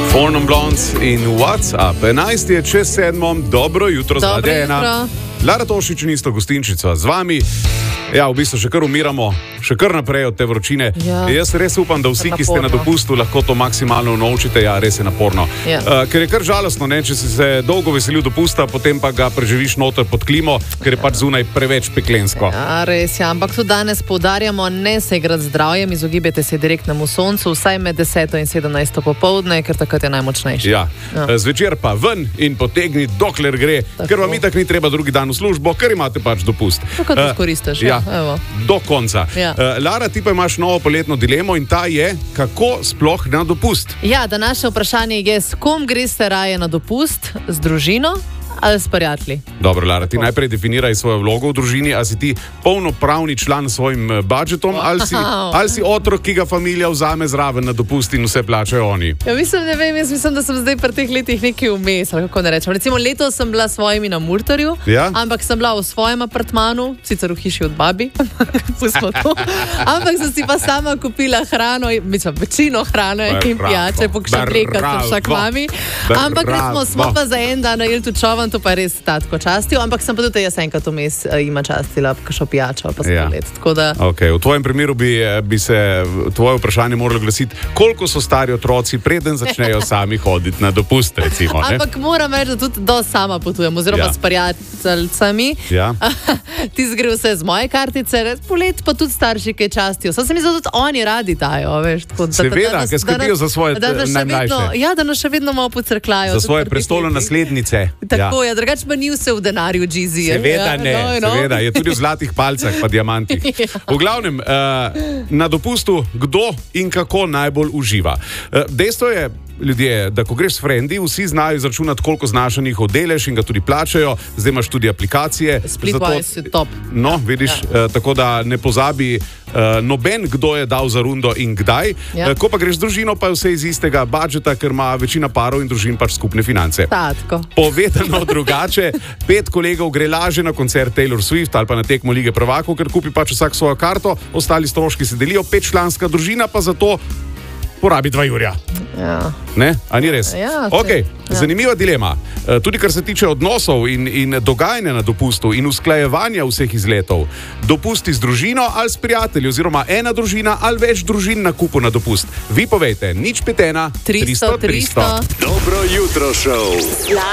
Four Non Blondes in WhatsApp. 11 je čez 7. Dobro jutro, Dobro jutro. Lara Tošič in isto gostinčica z vami. Ja, v bistvu še kar umiramo, še kar naprej od te vročine. Ja. Jaz res upam, da vsi, ki ste na dopustu, lahko to maksimalno unovčite. Ja, res je naporno. Ja. Ker je kar žalostno, ne? Če si se dolgo veselil dopusta, potem pa ga preživiš noter pod klimo, ker je pač zunaj preveč peklensko. Ja, res je, ampak tudi danes poudarjamo, ne se igrati z zdravjem, izogibajte se direktnemu soncu, vsaj med 10 in 17 popoldne, ker takrat je najmočnejši. Ja. Zvečer pa ven in potegni, dokler gre, Tako. ker vam itak ni treba drugi dan v službo, ker imate pač dopust. Tako da izkoristiš. Ja, Evo. do konca. Ja. Lara, ti pa imaš novo poletno dilemo in ta je, kako sploh na dopust. Ja, današnje vprašanje je, s kom greste raje na dopust, z družino ali s prijatelji? Dobro, Lara, ti najprej definiraj svojo vlogo v družini, a si ti polnopravni član s svojim budžetom ali si otrok, ki ga familija vzame zraven na dopust in vse plačajo oni. Ja, ne vem, jaz mislim, da sem zdaj pri teh letih nekaj vmes, ali kako ne rečem. Recimo letos sem bila s svojimi na Murtarju, Ja? ampak sem bila v svojem apartmanu, sicer v hiši od babi, pustimo to, ampak sem si pa sama kupila hrano, mislim, večino hrane in Bravo, pijače, pokšapleka sem šak mami, ampak recimo smo pa za en dan najeli tu čovan, to pa res tatko častil, ampak sem pa tudi jaz enkrat vmes ima častila kakšno pijačo, pa sladoled, tako da... Okay. V tvojem primeru bi se tvoje vprašanje moralo glasiti, koliko so stari otroci, preden začnejo sami hoditi na dopust, recimo. Ne? Ampak moram reči, da tudi do sama potujem, oziroma Ja. s prijateljicami. Ja. Ti zgre vse z moje kartice, polet pa tudi starši, ki častijo. Sam se mi zdi, da tudi oni radi dajo, veš. Tako, Seveda, ker skrbijo za svoje najmlajše. Ja, da nas še vedno malo pocrklajo. Za svoje prestolonaslednice. Tako je, drugače pa ni vse v denarju, Jeezy. Seveda ne, seveda, je tudi v zlatih palcah pa diamantih. V glavnem, na dopustu kdo in kako najbolj uživa. Dejstvo je, ljudje, da ko greš s frendi, vsi znajo izračunati, koliko znaša njihov delež in ga tudi plačajo. Zdaj imaš tudi aplikacije. Splitwise je top. No, vidiš, tako da ne pozabi noben, kdo je dal za rundo in kdaj. Ja. Ko pa greš z družino, pa je vse iz istega budžeta, ker ima večina parov in družin pač skupne finance. Tatko. Povedano drugače, 5 kolegov gre laže na koncert Taylor Swift ali pa na tekmo Lige prvakov, ker kupi pač vsak svojo karto, ostali stroški se delijo, 5-članska družina pa za to porabi 2 jurja. Ja. Ne? A ni res? Ja, Okay. ja. Zanimiva dilema. Tudi kar se tiče odnosov in dogajanja na dopustu in usklajevanja vseh izletov. Dopusti z družino ali s prijatelji, oziroma ena družina ali več družin na kupu na dopust. Vi povejte, 051 300 300. 300. Dobro jutro, šov.